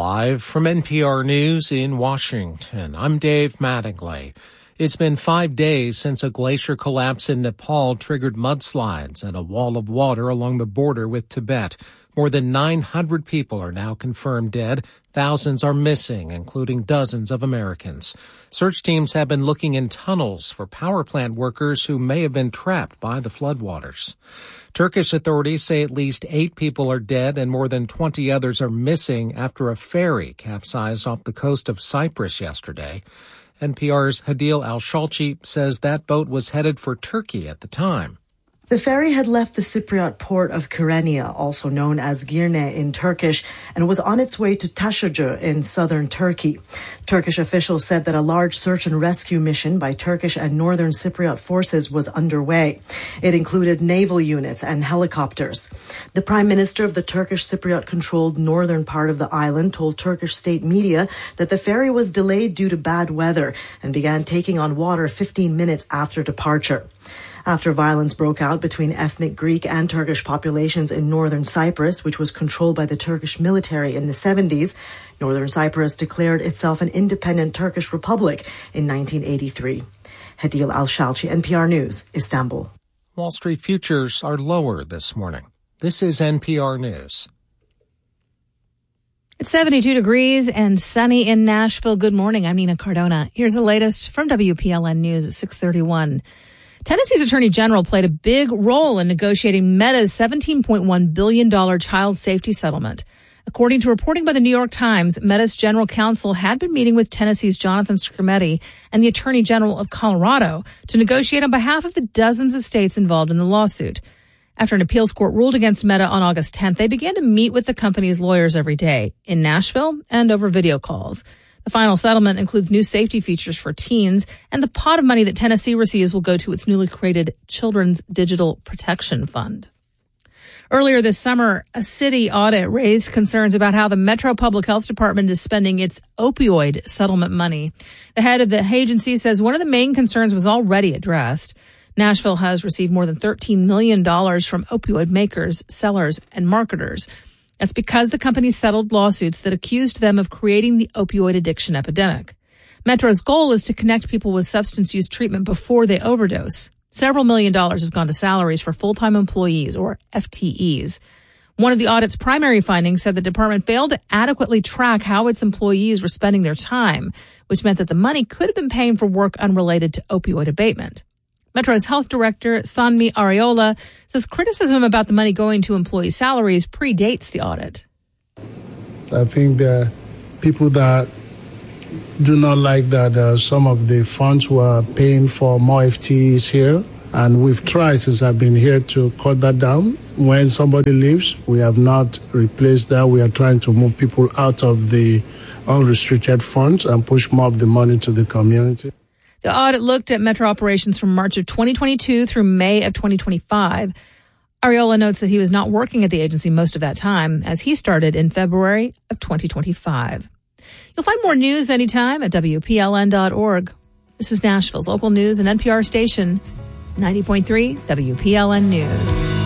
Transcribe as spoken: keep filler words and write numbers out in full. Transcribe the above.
Live from N P R News in Washington, I'm Dave Mattingly. It's been five days since a glacier collapse in Nepal triggered mudslides and a wall of water along the border with Tibet. More than nine hundred people are now confirmed dead. Thousands are missing, including dozens of Americans. Search teams have been looking in tunnels for power plant workers who may have been trapped by the floodwaters. Turkish authorities say at least eight people are dead and more than twenty others are missing after a ferry capsized off the coast of Cyprus yesterday. N P R's Hadil Al-Shalchi says that boat was headed for Turkey at the time. The ferry had left the Cypriot port of Kyrenia, also known as Girne in Turkish, and was on its way to Taşyurcu in southern Turkey. Turkish officials said that a large search and rescue mission by Turkish and northern Cypriot forces was underway. It included naval units and helicopters. The prime minister of the Turkish Cypriot-controlled northern part of the island told Turkish state media that the ferry was delayed due to bad weather and began taking on water fifteen minutes after departure. After violence broke out between ethnic Greek and Turkish populations in northern Cyprus, which was controlled by the Turkish military in the seventies, northern Cyprus declared itself an independent Turkish republic in nineteen eighty-three. Hadil Al-Shalchi, N P R News, Istanbul. Wall Street futures are lower this morning. This is N P R News. It's seventy-two degrees and sunny in Nashville. Good morning. I'm Nina Cardona. Here's the latest from W P L N News at six thirty-one. Tennessee's Attorney General played a big role in negotiating Meta's seventeen point one billion dollars child safety settlement. According to reporting by the New York Times, Meta's general counsel had been meeting with Tennessee's Jonathan Skrmetti and the Attorney General of Colorado to negotiate on behalf of the dozens of states involved in the lawsuit. After an appeals court ruled against Meta on August tenth, they began to meet with the company's lawyers every day in Nashville and over video calls. The final settlement includes new safety features for teens, and the pot of money that Tennessee receives will go to its newly created Children's Digital Protection Fund. Earlier this summer, a city audit raised concerns about how the Metro Public Health Department is spending its opioid settlement money. The head of the agency says one of the main concerns was already addressed. Nashville has received more than thirteen million dollars from opioid makers, sellers, and marketers. That's because the company settled lawsuits that accused them of creating the opioid addiction epidemic. Metro's goal is to connect people with substance use treatment before they overdose. Several million dollars have gone to salaries for full-time employees, or F T Es. One of the audit's primary findings said the department failed to adequately track how its employees were spending their time, which meant that the money could have been paying for work unrelated to opioid abatement. Metro's health director, Sanmi Ariola, says criticism about the money going to employee salaries predates the audit. I think the people that do not like that uh, some of the funds were paying for more F T Es here, and we've tried since I've been here to cut that down. When somebody leaves, we have not replaced that. We are trying to move people out of the unrestricted funds and push more of the money to the community. The audit looked at Metro operations from March of twenty twenty-two through May of twenty twenty-five. Ariola notes that he was not working at the agency most of that time, as he started in February of twenty twenty-five. You'll find more news anytime at W P L N dot org. This is Nashville's local news and N P R station, ninety point three W P L N News.